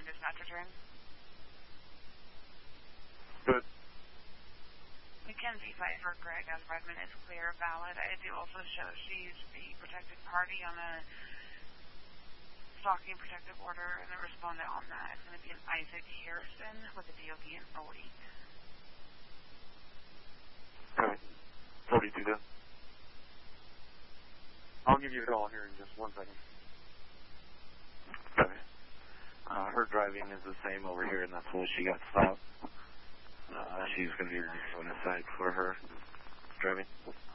dispatch return. Good. Mackenzie Pfeiffer, Greg on Redmond is clear, valid. I do also show she's the protected party on a stalking protective order, and the respondent on that is going to be an Isaac Harrison with a DOB in 08. Okay. 42 then. I'll give you a call here in just 1 second. Okay. Her driving is the same over here, and that's why she got stopped. She's going to be on the side for her driving.